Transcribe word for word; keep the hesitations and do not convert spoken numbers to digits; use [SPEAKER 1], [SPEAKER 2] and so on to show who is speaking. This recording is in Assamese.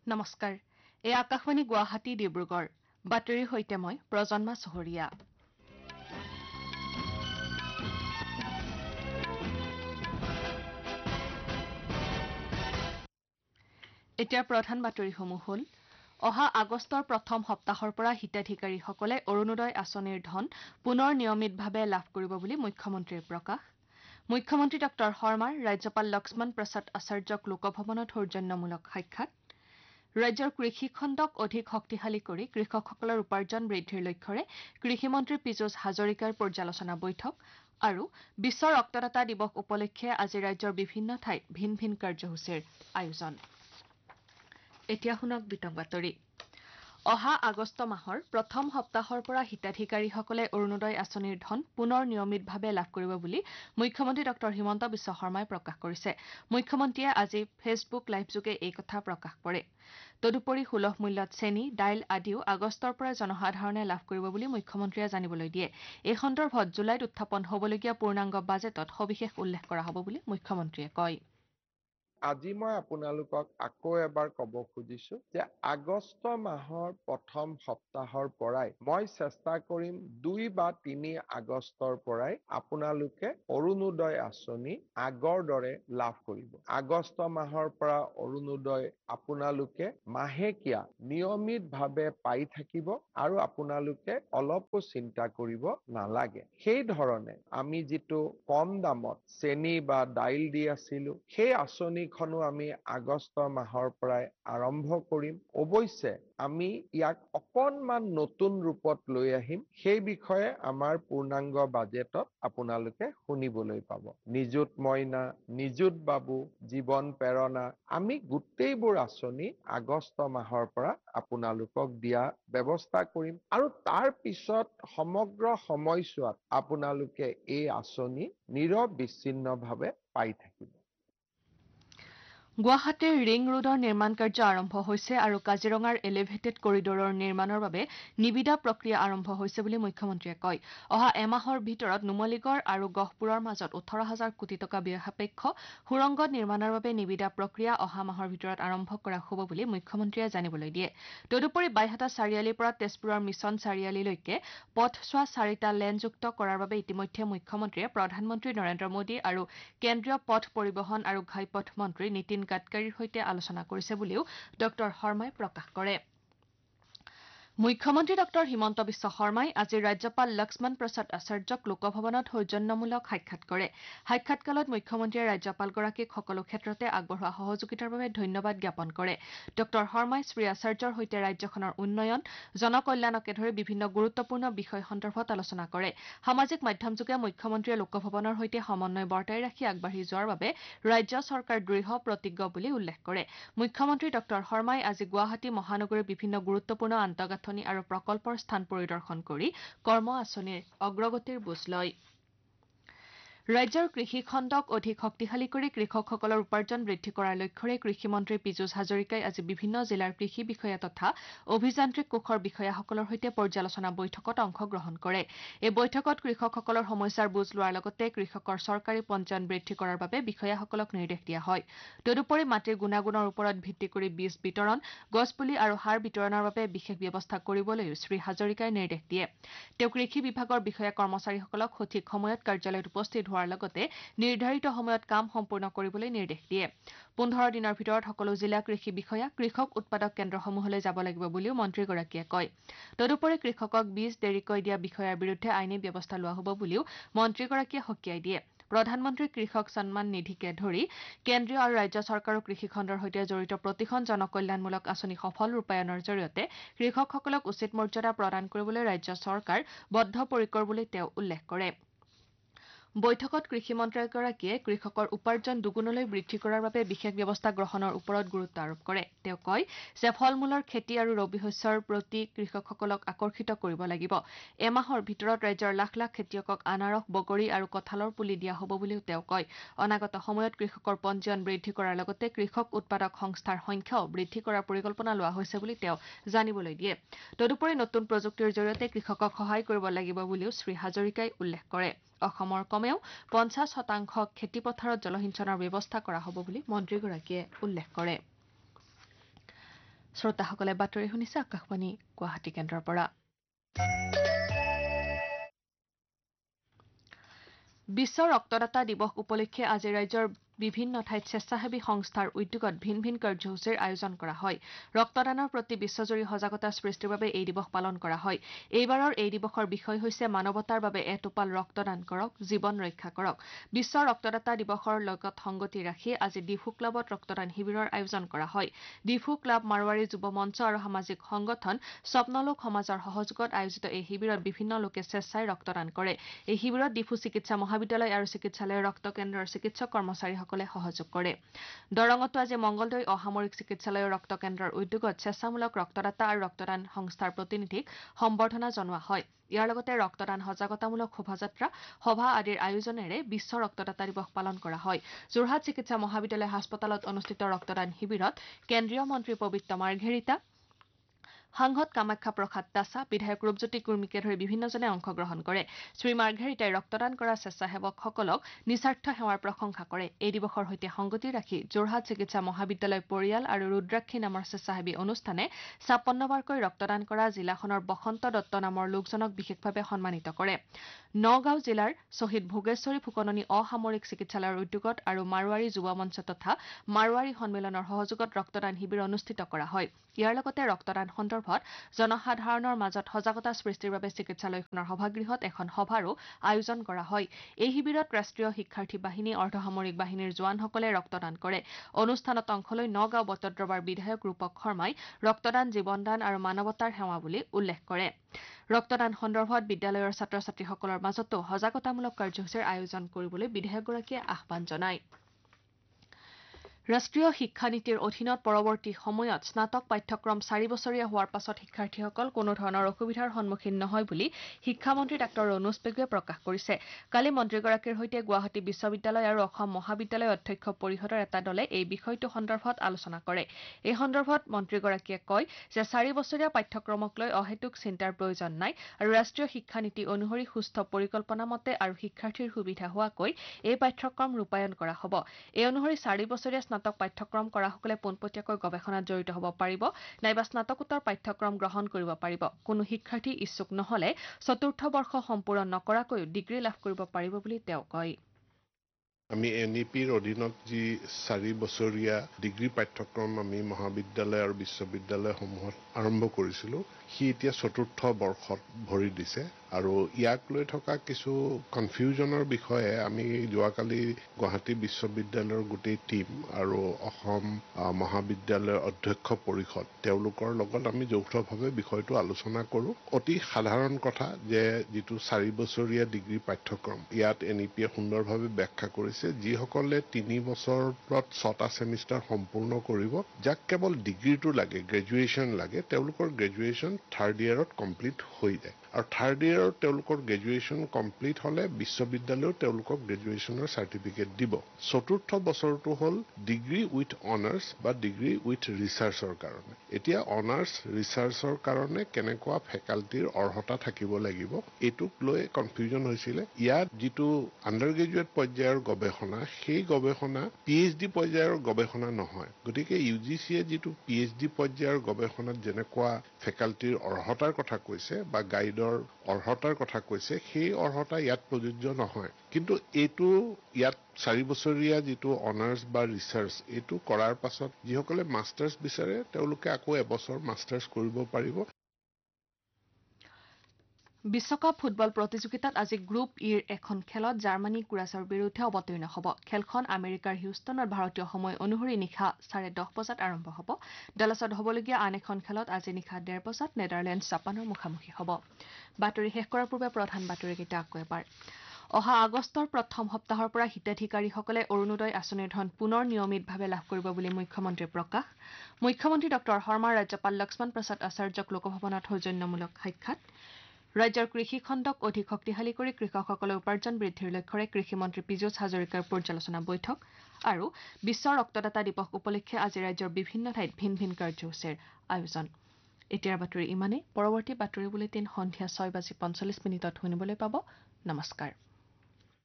[SPEAKER 1] নমস্কাৰ এই আকাশবাণী গুৱাহাটী ডিব্ৰুগড় বাতৰিৰ সৈতে মই প্ৰজন্মা চহৰীয়া এতিয়া প্ৰধান বাতৰিসমূহ হ'ল অহা আগষ্টৰ প্ৰথম সপ্তাহৰ পৰা হিতাধিকাৰীসকলে অৰুণোদয় আঁচনিৰ ধন পুনৰ নিয়মিতভাৱে লাভ কৰিব বুলি মুখ্যমন্ত্ৰীৰ প্ৰকাশ মুখ্যমন্ত্ৰী ডঃ শৰ্মাৰ ৰাজ্যপাল লক্ষ্মণ প্ৰসাদ আচাৰ্যক লোকভৱনত সৌজন্যমূলক সাক্ষাৎ ৰাজ্যৰ কৃষি খণ্ডক অধিক শক্তিশালী কৰি কৃষকসকলৰ উপাৰ্জন বৃদ্ধিৰ লক্ষ্যৰে কৃষিমন্ত্ৰী পীযুষ হাজৰিকাৰ পৰ্যালোচনা বৈঠক আৰু বিশ্ব ৰক্তদাতা দিৱস উপলক্ষে আজি ৰাজ্যৰ বিভিন্ন ঠাইত ভিন ভিন কাৰ্যসূচীৰ আয়োজন এতিয়া শুনক বিতং বাতৰি অহা আগষ্ট মাহৰ প্ৰথম সপ্তাহৰ পৰা হিতাধিকাৰীসকলে অৰুণোদয় আঁচনিৰ ধন পুনৰ নিয়মিতভাৱে লাভ কৰিব বুলি মুখ্যমন্ত্ৰী ডঃ হিমন্ত বিশ্ব শৰ্মাই প্ৰকাশ কৰিছে মুখ্যমন্ত্ৰীয়ে আজি ফেচবুক লাইভযোগে এই কথা প্ৰকাশ কৰে তদুপৰি সুলভ মূল্যত চেনি দাইল আদিও আগষ্টৰ পৰা জনসাধাৰণে লাভ কৰিব বুলি মুখ্যমন্ত্ৰীয়ে জানিবলৈ দিয়ে এই সন্দৰ্ভত জুলাইত উত্থাপন হ'বলগীয়া পূৰ্ণাংগ বাজেটত সবিশেষ উল্লেখ কৰা হ'ব বুলি মুখ্যমন্ত্ৰীয়ে কয়
[SPEAKER 2] আজি মই আপোনালোকক আকৌ এবাৰ ক'ব খুজিছো যে আগষ্ট মাহৰ প্ৰথম সপ্তাহৰ পৰাই মই চেষ্টা কৰিম দুই বা তিনি আগষ্টৰ পৰাই আপোনালোকে অৰুণোদয় আঁচনি আগৰ দৰে লাভ কৰিব আগষ্ট মাহৰ পৰা অৰুণোদয় আপোনালোকে মাহেকীয়া নিয়মিতভাৱে পাই থাকিব আৰু আপোনালোকে অলপো চিন্তা কৰিব নালাগে সেই ধৰণে আমি যিটো কম দামত চেনি বা দাইল দি আছিলো সেই আঁচনি খনো আমি আগষ্ট মাহৰ পৰাই আৰম্ভ কৰিম অৱশ্যে আমি ইয়াক অকনমান নতুন ৰূপত লৈ আহিম সেই বিষয়ে আমাৰ পূৰ্ণাংগ বাজেটত আপোনালোকে শুনিবলৈ পাব নিযুত মইনা নিযুত বাবু জীৱন প্ৰেৰণা আমি গোটেইবোৰ আঁচনি আগষ্ট মাহৰ পৰা আপোনালোকক দিয়া ব্যৱস্থা কৰিম আৰু তাৰ পিছত সমগ্ৰ সময়ছোৱাত আপোনালোকে এই আঁচনি নিৰবিচ্ছিন্নভাৱে পাই থাকিব
[SPEAKER 1] গুৱাহাটীৰ ৰিং ৰোডৰ নিৰ্মাণ কাৰ্য আৰম্ভ হৈছে আৰু কাজিৰঙাৰ এলিভেটেড কৰিডৰৰ নিৰ্মাণৰ বাবে নিবিদা প্ৰক্ৰিয়া আৰম্ভ হৈছে বুলি মুখ্যমন্ত্ৰীয়ে কয় অহা এমাহৰ ভিতৰত নুমলীগড় আৰু গহপুৰৰ মাজত ওঠৰ হাজাৰ কোটি টকা ব্যয় সাপেক্ষ সুৰংগ নিৰ্মাণৰ বাবে নিবিদা প্ৰক্ৰিয়া অহা মাহৰ ভিতৰত আৰম্ভ কৰা হ'ব বুলি মুখ্যমন্ত্ৰীয়ে জানিবলৈ দিয়ে তদুপৰি বাইহাটা চাৰিআলিৰ পৰা তেজপুৰৰ মিছন চাৰিআলিলৈকে পথছোৱা চাৰিটা লেনযুক্ত কৰাৰ বাবে ইতিমধ্যে মুখ্যমন্ত্ৰীয়ে প্ৰধানমন্ত্ৰী নৰেন্দ্ৰ মোদী আৰু কেন্দ্ৰীয় পথ পৰিবহণ আৰু ঘাইপথ মন্ত্ৰী নীতিন গাডকাৰীৰ সৈতে আলোচনা কৰিছে বুলিও ডঃ শৰ্মাই প্ৰকাশ কৰে মুখ্যমন্ত্ৰী ডঃ হিমন্ত বিশ্ব শৰ্মাই আজি ৰাজ্যপাল লক্ষ্মণ প্ৰসাদ আচাৰ্যক লোকভৱনত সৌজন্যমূলক সাক্ষাৎ কৰে সাক্ষাৎকালত মুখ্যমন্ত্ৰীয়ে ৰাজ্যপালগৰাকীক সকলো ক্ষেত্ৰতে আগবঢ়োৱা সহযোগিতাৰ বাবে ধন্যবাদ জ্ঞাপন কৰে ডঃ শৰ্মাই শ্ৰী আচাৰ্যৰ সৈতে ৰাজ্যখনৰ উন্নয়ন জনকল্যাণকে ধৰি বিভিন্ন গুৰুত্বপূৰ্ণ বিষয় সন্দৰ্ভত আলোচনা কৰে সামাজিক মাধ্যমযোগে মুখ্যমন্ত্ৰীয়ে লোকভৱনৰ সৈতে সমন্বয় বৰ্তাই ৰাখি আগবাঢ়ি যোৱাৰ বাবে ৰাজ্য চৰকাৰ দৃঢ় প্ৰতিজ্ঞ বুলি উল্লেখ কৰে মুখ্যমন্ত্ৰী ডঃ শৰ্মাই আজি গুৱাহাটী মহানগৰীৰ বিভিন্ন গুৰুত্বপূৰ্ণ আন্তঃগাঁথনি আৰু প্ৰকল্পৰ স্থান পৰিদৰ্শন কৰি কৰ্ম আঁচনিৰ অগ্ৰগতিৰ বুজ লয় ৰাজ্যৰ কৃষি খণ্ডক অধিক শক্তিশালী কৰি কৃষকসকলৰ উপাৰ্জন বৃদ্ধি কৰাৰ লক্ষ্যৰে কৃষিমন্ত্ৰী পীযুষ হাজৰিকাই আজি বিভিন্ন জিলাৰ কৃষি বিষয়া তথা অভিযান্ত্ৰিক কোষৰ বিষয়াসকলৰ সৈতে পৰ্যালোচনা বৈঠকত অংশগ্ৰহণ কৰে এই বৈঠকত কৃষকসকলৰ সমস্যাৰ বুজ লোৱাৰ লগতে কৃষকৰ চৰকাৰী পঞ্জীয়ন বৃদ্ধি কৰাৰ বাবে বিষয়াসকলক নিৰ্দেশ দিয়া হয় তদুপৰি মাটিৰ গুণাগুণৰ ওপৰত ভিত্তি কৰি বীজ বিতৰণ গছপুলি আৰু সাৰ বিতৰণৰ বাবে বিশেষ ব্যৱস্থা কৰিবলৈও শ্ৰী হাজৰিকাই নিৰ্দেশ দিয়ে তেওঁ কৃষি বিভাগৰ বিষয়া কৰ্মচাৰীসকলক সঠিক সময়ত কাৰ্যালয়ত উপস্থিত হোৱাৰ লগতে নিৰ্ধাৰিত সময়ত কাম সম্পূৰ্ণ কৰিবলৈ নিৰ্দেশ দিয়ে পোন্ধৰ দিনৰ ভিতৰত সকলো জিলা কৃষি বিষয়া কৃষক উৎপাদক কেন্দ্ৰসমূহলৈ যাব লাগিব বুলিও মন্ত্ৰীগৰাকীয়ে কয় তদুপৰি কৃষকক বীজ দেৰিকৈ দিয়া বিষয়াৰ বিৰুদ্ধে আইনী ব্যৱস্থা লোৱা হ'ব বুলিও মন্ত্ৰীগৰাকীয়ে সকীয়াই দিয়ে প্ৰধানমন্ত্ৰী কৃষক সন্মান নিধিকে ধৰি কেন্দ্ৰীয় আৰু ৰাজ্য চৰকাৰৰ কৃষি খণ্ডৰ সৈতে জড়িত প্ৰতিখন জনকল্যাণমূলক আঁচনি সফল ৰূপায়ণৰ জৰিয়তে কৃষকসকলক উচিত মৰ্যাদা প্ৰদান কৰিবলৈ ৰাজ্য চৰকাৰ বদ্ধপৰিকৰ বুলি তেওঁ উল্লেখ কৰে বৈঠকত কৃষি মন্ত্ৰীগৰাকীয়ে কৃষকৰ উপাৰ্জন দুগুণলৈ বৃদ্ধি কৰাৰ বাবে বিশেষ ব্যৱস্থা গ্ৰহণৰ ওপৰত গুৰুত্ব আৰোপ কৰে তেওঁ কয় যে ফল মূলৰ খেতি আৰু ৰবি শস্যৰ প্ৰতি কৃষকসকলক আকৰ্ষিত কৰিব লাগিব এমাহৰ ভিতৰত ৰাজ্যৰ লাখ লাখ খেতিয়কক আনাৰস বগৰী আৰু কঁঠালৰ পুলি দিয়া হ'ব বুলিও তেওঁ কয় অনাগত সময়ত কৃষকৰ পঞ্জীয়ন বৃদ্ধি কৰাৰ লগতে কৃষক উৎপাদক সংস্থাৰ সংখ্যাও বৃদ্ধি কৰাৰ পৰিকল্পনা লোৱা হৈছে বুলি তেওঁ জানিবলৈ দিয়ে তদুপৰি নতুন প্ৰযুক্তিৰ জৰিয়তে কৃষকক সহায় কৰিব লাগিব বুলিও শ্ৰী হাজৰিকাই উল্লেখ কৰে অসমৰ কমেও পঞ্চাছ শতাংশ খেতিপথাৰত জলসিঞ্চনৰ ব্যৱস্থা কৰা হ'ব বুলি মন্ত্ৰীগৰাকীয়ে উল্লেখ কৰে শ্ৰোতাসকলে বাতৰি শুনিছে আকাশবাণী গুৱাহাটী কেন্দ্ৰৰ পৰা। বিশ্ব ৰক্তদাতা দিৱস উপলক্ষে আজি ৰাজ্যৰ বিভিন্ন ঠাইত স্বেচ্ছাসেৱী সংস্থাৰ উদ্যোগত ভিন ভিন কাৰ্যসূচীৰ আয়োজন কৰা হয়। ৰক্তদানৰ প্ৰতি বিশ্বজুৰি সজাগতা সৃষ্টিৰ বাবে এই দিৱস পালন কৰা হয়। এইবাৰৰ এই দিৱসৰ বিষয় হৈছে মানৱতাৰ বাবে এটোপাল ৰক্তদান কৰক, জীৱন ৰক্ষা কৰক। বিশ্ব ৰক্তদাতা দিৱসৰ লগত সংগতি ৰাখি আজি ডিফু ক্লাবত ৰক্তদান শিবিৰৰ আয়োজন কৰা হয়। ডিফু ক্লাব, মাৰোৱাৰী যুৱ মঞ্চ আৰু সামাজিক সংগঠন স্বপ্নলোক সমাজৰ সহযোগত আয়োজিত এই শিবিৰত বিভিন্ন লোকে স্বেচ্ছাই ৰক্তদান কৰে। এই শিবিৰত ডিফু চিকিৎসা মহাবিদ্যালয় আৰু চিকিৎসালয়ৰ ৰক্ত কেন্দ্ৰৰ চিকিৎসক কৰ্মচাৰীসকলে সহযোগ কৰে। দৰঙতো আজি মংগলদৈ অসামৰিক চিকিৎসালয়ৰ ৰক্ত কেন্দ্ৰৰ উদ্যোগত স্বেচ্ছামূলক ৰক্তদাতা আৰু ৰক্তদান সংস্থাৰ প্ৰতিনিধিক সম্বৰ্ধনা জনোৱা হয়। ইয়াৰ লগতে ৰক্তদান সজাগতামূলক শোভাযাত্ৰা, সভা আদিৰ আয়োজনেৰে বিশ্ব ৰক্তদাতা দিৱস পালন কৰা হয়। যোৰহাট চিকিৎসা মহাবিদ্যালয় হাস্পতালত অনুষ্ঠিত ৰক্তদান শিবিৰত কেন্দ্ৰীয় মন্ত্ৰী পবিত্ৰ মাৰ্ঘেৰিটা, সাংসদ কামাখ্যা প্ৰসাদ তাছা, বিধায়ক ৰূপজ্যোতি কুৰ্মীকে ধৰি বিভিন্নজনে অংশগ্ৰহণ কৰে। শ্ৰী মাৰ্ঘেৰিটাই ৰক্তদান কৰা স্বেচ্ছাসেৱকসকলক নিস্বাৰ্থ সেৱাৰ প্ৰশংসা কৰে। এই দিৱসৰ সৈতে সংগতি ৰাখি যোৰহাট চিকিৎসা মহাবিদ্যালয় পৰিয়াল আৰু ৰুদ্ৰাক্ষী নামৰ স্বেচ্ছাসেৱী অনুষ্ঠানে ছাপন্নবাৰকৈ ৰক্তদান কৰা জিলাখনৰ বসন্ত দত্ত নামৰ লোকজনক বিশেষভাৱে সন্মানিত কৰে। নগাঁও জিলাৰ শ্বহীদ ভোগেশ্বৰী ফুকননী অসামৰিক চিকিৎসালয়ৰ উদ্যোগত আৰু মাৰোৱাৰী যুৱ মঞ্চ তথা মাৰোৱাৰী সন্মিলনৰ সহযোগত ৰক্তদান শিবিৰ অনুষ্ঠিত কৰা হয়। ইয়াৰ লগতে ৰক্তদান সন্দৰ্ভত জনসাধাৰণৰ মাজত সজাগতা সৃষ্টিৰ বাবে চিকিৎসালয়খনৰ সভাগৃহত এখন সভাৰো আয়োজন কৰা হয়। এই শিবিৰত ৰাষ্ট্ৰীয় শিক্ষাৰ্থী বাহিনী, অৰ্ধসামৰিক বাহিনীৰ জোৱানসকলে ৰক্তদান কৰে। অনুষ্ঠানত অংশ লৈ নগাঁও বটদ্ৰৱাৰ বিধায়ক ৰূপক শৰ্মাই ৰক্তদান জীৱনদান আৰু মানৱতাৰ সেৱা বুলি উল্লেখ কৰে। ৰক্তদান সন্দৰ্ভত বিদ্যালয়ৰ ছাত্ৰ ছাত্ৰীসকলৰ মাজতো সজাগতামূলক কাৰ্যসূচীৰ আয়োজন কৰিবলৈ বিধায়কগৰাকীয়ে আহ্বান জনায়। ৰাষ্ট্ৰীয় শিক্ষা নীতিৰ অধীনত পৰৱৰ্তী সময়ত স্নাতক পাঠ্যক্ৰম চাৰি বছৰীয়া হোৱাৰ পাছত শিক্ষাৰ্থীসকল কোনো ধৰণৰ অসুবিধাৰ সন্মুখীন নহয় বুলি শিক্ষামন্ত্ৰী ডাঃ ৰণোজ পেগুৱে প্ৰকাশ কৰিছে। কালি মন্ত্ৰীগৰাকীৰ সৈতে গুৱাহাটী বিশ্ববিদ্যালয় আৰু অসম মহাবিদ্যালয় অধ্যক্ষ পৰিষদৰ এটা দলে এই বিষয়টো সন্দৰ্ভত আলোচনা কৰে। এই সন্দৰ্ভত মন্ত্ৰীগৰাকীয়ে কয় যে চাৰি বছৰীয়া পাঠ্যক্ৰমক লৈ অহেতুক চিন্তাৰ প্ৰয়োজন নাই আৰু ৰাষ্ট্ৰীয় শিক্ষা নীতি অনুসৰি সুস্থ পৰিকল্পনা মতে আৰু শিক্ষাৰ্থীৰ সুবিধা হোৱাকৈ এই পাঠ্যক্ৰম ৰূপায়ণ কৰা হ'ব। এই অনুসৰি চাৰি বছৰীয়া স্নাতক পাঠ্যক্ৰম কৰাসকলে পোনপটীয়াকৈ গৱেষণাত জড়িত হ'ব পাৰিব নাইবা স্নাতকোত্তৰ পাঠ্যক্ৰম গ্ৰহণ কৰিব পাৰিব। কোনো শিক্ষাৰ্থী ইচ্ছুক নহ'লে চতুৰ্থ বৰ্ষ সম্পূৰ্ণ নকৰাকৈও ডিগ্ৰী লাভ কৰিব পাৰিব বুলি তেওঁ কয়।
[SPEAKER 3] আমি এন ই পিৰ অধীনত যি চাৰি বছৰীয়া ডিগ্ৰী পাঠ্যক্ৰম আমি মহাবিদ্যালয় আৰু বিশ্ববিদ্যালয়সমূহত আৰম্ভ কৰিছিলোঁ, সি এতিয়া চতুৰ্থ বৰ্ষত ভৰি দিছে আৰু ইয়াক লৈ থকা কিছু কনফিউজনৰ বিষয়ে আমি যোৱাকালি গুৱাহাটী বিশ্ববিদ্যালয়ৰ গোটেই টীম আৰু অসম মহাবিদ্যালয়ৰ অধ্যক্ষ পৰিষদ তেওঁলোকৰ লগত আমি যৌথভাৱে বিষয়টো আলোচনা কৰোঁ। অতি সাধাৰণ কথা যে যিটো চাৰি বছৰীয়া ডিগ্ৰী পাঠ্যক্ৰম ইয়াত এন ই পিয়ে সুন্দৰভাৱে ব্যাখ্যা কৰিছে যিসকলে তিনি বছৰত ছটা ছেমিষ্টাৰ সম্পূৰ্ণ কৰিব, যাক কেৱল ডিগ্ৰীটো লাগে, গ্ৰেজুৱেশ্যন লাগে, তেওঁলোকৰ গ্ৰেজুৱেশ্যন থাৰ্ড ইয়েৰত কমপ্লিট হৈ যায় আৰু থাৰ্ড ইয়েৰত তেওঁলোকৰ গ্ৰেজুৱেশ্যন কমপ্লিট হ'লে বিশ্ববিদ্যালয়েও তেওঁলোকক গ্ৰেজুৱেশ্যনৰ চাৰ্টিফিকেট দিব। চতুৰ্থ বছৰটো হ'ল ডিগ্ৰী উইথ অনাৰ্ছ বা ডিগ্ৰী উইথ ৰিচাৰ্চৰ কাৰণে। এতিয়া অনাৰ্ছ ৰিচাৰ্চৰ কাৰণে কেনেকুৱা ফেকাল্টিৰ অৰ্হতা থাকিব লাগিব এইটোক লৈ কনফিউজন হৈছিলে। ইয়াত যিটো আণ্ডাৰ গ্ৰেজুৱেট পৰ্যায়ৰ গৱেষণা, সেই গৱেষণা পি এইচ ডি পৰ্যায়ৰ গৱেষণা নহয়। গতিকে ইউ জি চিয়ে যিটো পি এইচ ডি পৰ্যায়ৰ গৱেষণাত যেনেকুৱা ফেকাল্টিৰ অৰ্হতাৰ কথা কৈছে বা গাইডৰ অৰ্হতাৰ কথা কৈছে, সেই অৰ্হতা ইয়াত প্ৰযোজ্য নহয়। কিন্তু এইটো ইয়াত চাৰি বছৰীয়া যিটো অনাৰ্ছ বা ৰিচাৰ্চ এইটো কৰাৰ পাছত যিসকলে মাষ্টাৰ্ছ বিচাৰে তেওঁলোকে আকৌ এবছৰ মাষ্টাৰ্ছ কৰিব পাৰিব।
[SPEAKER 1] বিশ্বকাপ ফুটবল প্ৰতিযোগিতাত আজি গ্ৰুপ ইৰ এখন খেলত জাৰ্মানী কুৰাছৰ বিৰুদ্ধে অৱতীৰ্ণ হ'ব। খেলখন আমেৰিকাৰ হিউষ্টনত ভাৰতীয় সময় অনুসৰি নিশা চাৰে দহ বজাত আৰম্ভ হ'ব। ডালাছত হ'বলগীয়া আন এখন খেলত আজি নিশা ডেৰ বজাত নেদাৰলেণ্ডছ জাপানৰ মুখামুখি হ'ব। বাতৰি শেষ কৰাৰ পূৰ্বে প্ৰধান বাতৰিকেইটা আকৌ এবাৰ। অহা আগষ্টৰ প্ৰথম সপ্তাহৰ পৰা হিতাধিকাৰীসকলে অৰুণোদয় আঁচনিৰ ধন পুনৰ নিয়মিতভাৱে লাভ কৰিব বুলি মুখ্যমন্ত্ৰীৰ প্ৰকাশ। মুখ্যমন্ত্ৰী ডঃ শৰ্মাৰ ৰাজ্যপাল লক্ষ্মণ প্ৰসাদ আচাৰ্যক লোকভৱনত সৌজন্যমূলক সাক্ষাৎ। ৰাজ্যৰ কৃষি খণ্ডক অধিক শক্তিশালী কৰি কৃষকসকলৰ উপাৰ্জন বৃদ্ধিৰ লক্ষ্যৰে কৃষিমন্ত্ৰী পীযুষ হাজৰিকাৰ পৰ্যালোচনা বৈঠক আৰু বিশ্ব ৰক্তদাতা দিৱস উপলক্ষে আজি ৰাজ্যৰ বিভিন্ন ঠাইত ভিন ভিন কাৰ্যসূচীৰ আয়োজন। এতিয়াৰ বাতৰি ইমানেই। পৰৱৰ্তী বাতৰি বুলেটিন সন্ধিয়া ছয় বাজি পঞ্চল্লিছ মিনিটত শুনিবলৈ পাব। নমস্কাৰ।